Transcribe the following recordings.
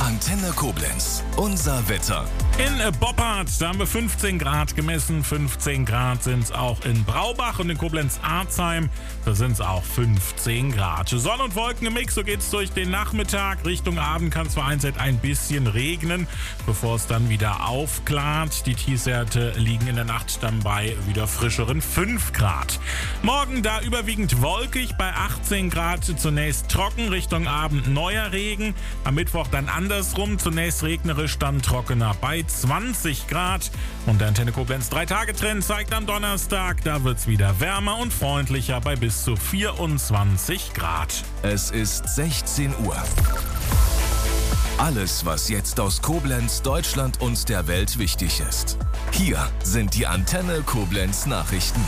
Antenne Koblenz. Unser Wetter. In Boppard, da haben wir 15 Grad gemessen. 15 Grad sind es auch in Braubach und in Koblenz-Arzheim. Da sind es auch 15 Grad. Sonne und Wolken im Mix, so geht es durch den Nachmittag. Richtung Abend kann es vereinzelt ein bisschen regnen, bevor es dann wieder aufklart. Die Tiefstwerte liegen in der Nacht dann bei wieder frischeren 5 Grad. Morgen da überwiegend wolkig bei 18 Grad. Zunächst trocken, Richtung Abend neuer Regen. Am Mittwoch dann andersrum. Zunächst regnerisch, dann trockener bei 20 Grad. Und der Antenne Koblenz 3-Tage-Trend zeigt am Donnerstag, da wird es wieder wärmer und freundlicher bei bis zu 24 Grad. Es ist 16 Uhr. Alles, was jetzt aus Koblenz, Deutschland und der Welt wichtig ist. Hier sind die Antenne Koblenz Nachrichten.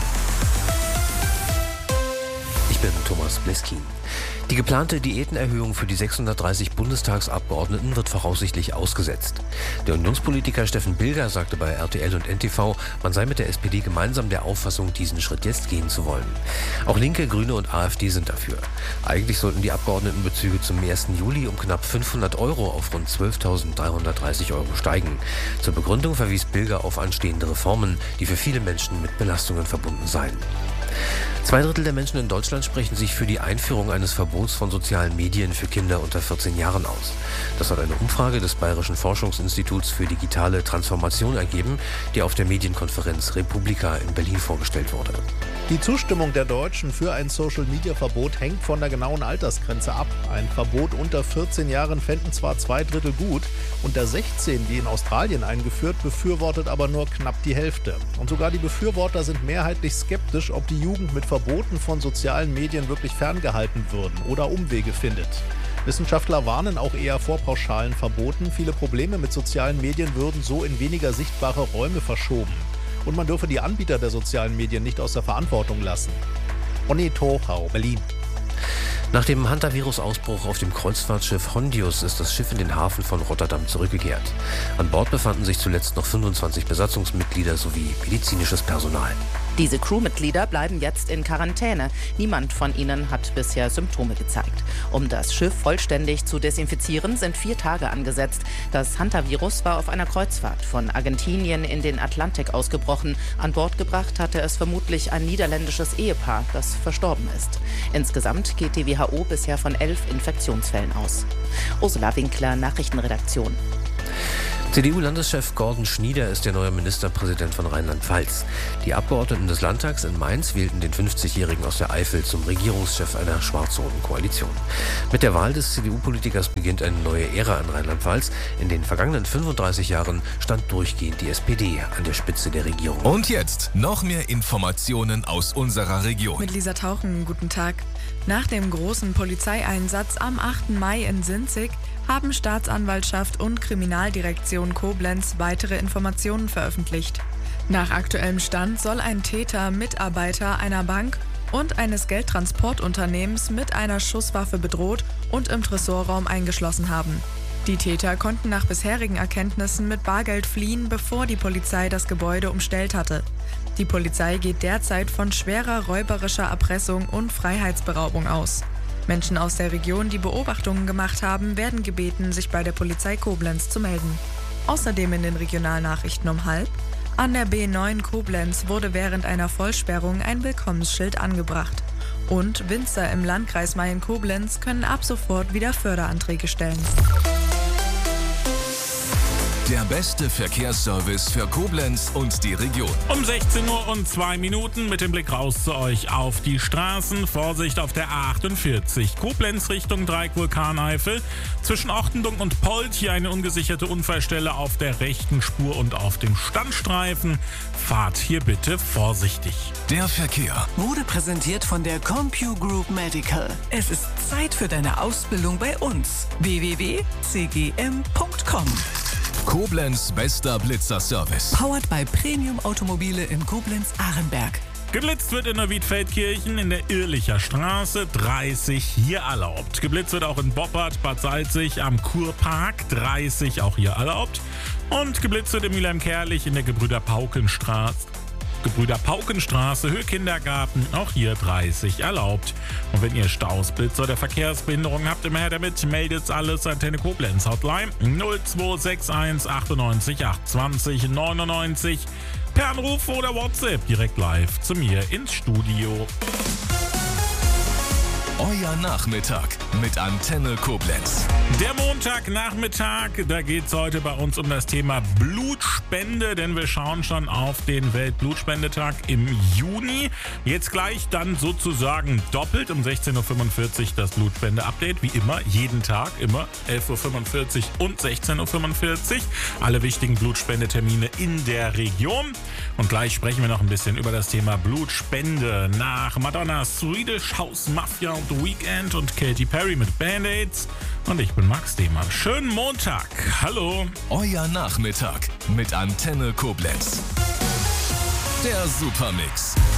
Ich bin Thomas Bleskin. Die geplante Diätenerhöhung für die 630 Bundestagsabgeordneten wird voraussichtlich ausgesetzt. Der Unionspolitiker Steffen Bilger sagte bei RTL und NTV, man sei mit der SPD gemeinsam der Auffassung, diesen Schritt jetzt gehen zu wollen. Auch Linke, Grüne und AfD sind dafür. Eigentlich sollten die Abgeordnetenbezüge zum 1. Juli um knapp 500 € auf rund 12.330 € steigen. Zur Begründung verwies Bilger auf anstehende Reformen, die für viele Menschen mit Belastungen verbunden seien. 2/3 der Menschen in Deutschland sprechen sich für die Einführung eines Verbots von sozialen Medien für Kinder unter 14 Jahren aus. Das hat eine Umfrage des Bayerischen Forschungsinstituts für digitale Transformation ergeben, die auf der Medienkonferenz Republika in Berlin vorgestellt wurde. Die Zustimmung der Deutschen für ein Social-Media-Verbot hängt von der genauen Altersgrenze ab. Ein Verbot unter 14 Jahren fänden zwar 2/3 gut, unter 16, wie in Australien eingeführt, befürwortet aber nur knapp die Hälfte. Und sogar die Befürworter sind mehrheitlich skeptisch, ob die Jugend mit Verboten von sozialen Medien wirklich ferngehalten würden oder Umwege findet. Wissenschaftler warnen auch eher vor pauschalen Verboten. Viele Probleme mit sozialen Medien würden so in weniger sichtbare Räume verschoben. Und man dürfe die Anbieter der sozialen Medien nicht aus der Verantwortung lassen. Onni Tochau, Berlin. Nach dem Hantavirus-Ausbruch auf dem Kreuzfahrtschiff Hondius ist das Schiff in den Hafen von Rotterdam zurückgekehrt. An Bord befanden sich zuletzt noch 25 Besatzungsmitglieder sowie medizinisches Personal. Diese Crewmitglieder bleiben jetzt in Quarantäne. Niemand von ihnen hat bisher Symptome gezeigt. Um das Schiff vollständig zu desinfizieren, sind 4 Tage angesetzt. Das Hantavirus war auf einer Kreuzfahrt von Argentinien in den Atlantik ausgebrochen. An Bord gebracht hatte es vermutlich ein niederländisches Ehepaar, das verstorben ist. Insgesamt geht die WHO bisher von 11 Infektionsfällen aus. Ursula Winkler, Nachrichtenredaktion. CDU-Landeschef Gordon Schnieder ist der neue Ministerpräsident von Rheinland-Pfalz. Die Abgeordneten des Landtags in Mainz wählten den 50-Jährigen aus der Eifel zum Regierungschef einer schwarz-roten Koalition. Mit der Wahl des CDU-Politikers beginnt eine neue Ära in Rheinland-Pfalz. In den vergangenen 35 Jahren stand durchgehend die SPD an der Spitze der Regierung. Und jetzt noch mehr Informationen aus unserer Region. Mit Lisa Tauchen, guten Tag. Nach dem großen Polizeieinsatz am 8. Mai in Sinzig haben Staatsanwaltschaft und Kriminaldirektion Koblenz weitere Informationen veröffentlicht. Nach aktuellem Stand soll ein Täter Mitarbeiter einer Bank und eines Geldtransportunternehmens mit einer Schusswaffe bedroht und im Tresorraum eingeschlossen haben. Die Täter konnten nach bisherigen Erkenntnissen mit Bargeld fliehen, bevor die Polizei das Gebäude umstellt hatte. Die Polizei geht derzeit von schwerer räuberischer Erpressung und Freiheitsberaubung aus. Menschen aus der Region, die Beobachtungen gemacht haben, werden gebeten, sich bei der Polizei Koblenz zu melden. Außerdem in den Regionalnachrichten um 12:30: An der B9 Koblenz wurde während einer Vollsperrung ein Willkommensschild angebracht. Und Winzer im Landkreis Mayen-Koblenz können ab sofort wieder Förderanträge stellen. Der beste Verkehrsservice für Koblenz und die Region. Um 16 Uhr und 2 Minuten mit dem Blick raus zu euch auf die Straßen. Vorsicht auf der A48. Koblenz Richtung Dreieck Vulkaneifel. Zwischen Ortendung und Polt hier eine ungesicherte Unfallstelle auf der rechten Spur und auf dem Standstreifen. Fahrt hier bitte vorsichtig. Der Verkehr wurde präsentiert von der CompuGroup Medical. Es ist Zeit für deine Ausbildung bei uns. www.cgm.com. Koblenz bester Blitzer-Service. Powered by Premium Automobile in Koblenz-Ahrenberg. Geblitzt wird in Neuwied-Feldkirchen in der Irlicher Straße, 30 hier erlaubt. Geblitzt wird auch in Boppard, Bad Salzig am Kurpark, 30 auch hier erlaubt. Und geblitzt wird in Mülheim-Kerlich in der Gebrüder-Pauken-Straße. Gebrüder Paukenstraße, Höhe Kindergarten, auch hier 30 erlaubt. Und wenn ihr Staus, Blitz oder Verkehrsbehinderung habt, immer her damit, meldet alles Antenne Koblenz Hotline 0261 98 820 99 per Anruf oder WhatsApp direkt live zu mir ins Studio. Euer Nachmittag mit Antenne Koblenz. Der Montagnachmittag, da geht es heute bei uns um das Thema Blutspende, denn wir schauen schon auf den Weltblutspendetag im Juni. Jetzt gleich dann sozusagen doppelt um 16.45 Uhr das Blutspende-Update, wie immer, jeden Tag, immer 11.45 Uhr und 16.45 Uhr. Alle wichtigen Blutspendetermine in der Region. Und gleich sprechen wir noch ein bisschen über das Thema Blutspende nach Madonna, Swedish House Mafia und The Weeknd und Katy Perry mit Band-Aids. Und ich bin Max Demann. Schönen Montag. Hallo. Euer Nachmittag mit Antenne Koblenz. Der Supermix.